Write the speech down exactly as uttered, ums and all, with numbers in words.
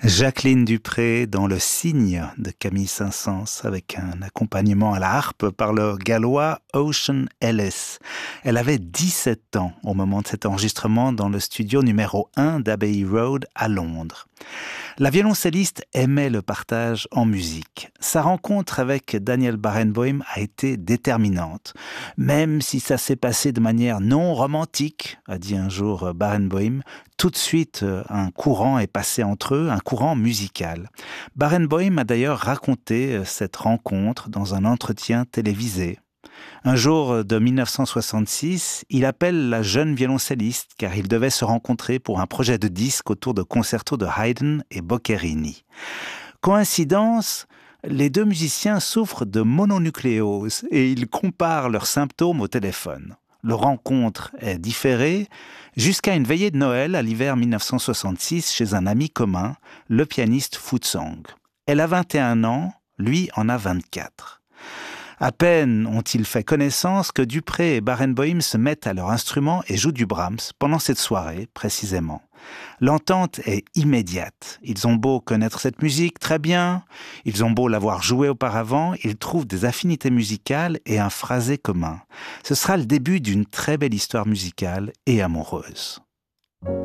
Jacqueline Dupré dans Le Cygne de Camille Saint-Saëns avec un accompagnement à la harpe par le gallois Ocean Ellis. Elle avait dix-sept ans au moment de cet enregistrement dans le studio numéro un d'Abbey Road à Londres. La violoncelliste aimait le partage en musique. Sa rencontre avec Daniel Barenboim a été déterminante. Même si ça s'est passé de manière non romantique, a dit un jour Barenboim, tout de suite un courant est passé entre eux, un courant musical. Barenboim a d'ailleurs raconté cette rencontre dans un entretien télévisé. Un jour de mille neuf cent soixante-six, il appelle la jeune violoncelliste car ils devaient se rencontrer pour un projet de disque autour de concertos de Haydn et Boccherini. Coïncidence, les deux musiciens souffrent de mononucléose et ils comparent leurs symptômes au téléphone. Leur rencontre est différée jusqu'à une veillée de Noël à l'hiver mille neuf cent soixante-six chez un ami commun, le pianiste Fu Tsong. Elle a vingt et un ans, lui en a vingt-quatre. À peine ont-ils fait connaissance que Dupré et Barenboim se mettent à leur instrument et jouent du Brahms pendant cette soirée, précisément. L'entente est immédiate. Ils ont beau connaître cette musique très bien, ils ont beau l'avoir jouée auparavant, ils trouvent des affinités musicales et un phrasé commun. Ce sera le début d'une très belle histoire musicale et amoureuse.